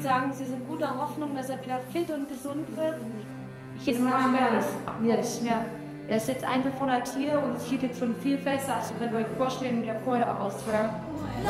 sagen, Sie sind guter Hoffnung, dass er wieder fit und gesund wird? Yes, yes. Ja. Er ist jetzt 1 Monat hier und es geht jetzt schon viel besser. Also könnt ihr euch vorstellen, wie er vorher aussah.